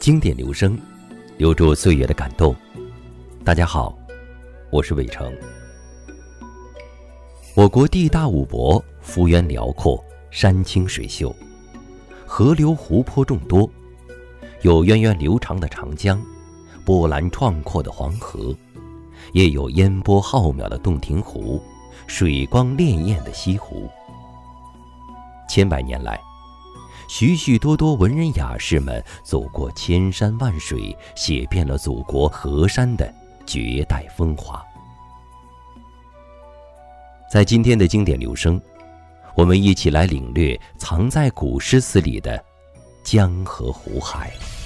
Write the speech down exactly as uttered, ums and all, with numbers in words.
经典留声，留住岁月的感动。大家好，我是伟成。我国地大物博，幅员辽阔，山清水秀，河流湖泊众多，有源远流长的长江，波澜壮阔的黄河，也有烟波浩渺的洞庭湖，水光潋滟的西湖。千百年来，许许多多文人雅士们走过千山万水，写遍了祖国河山的绝代风华。在今天的经典留声，我们一起来领略藏在古诗词里的江河湖海。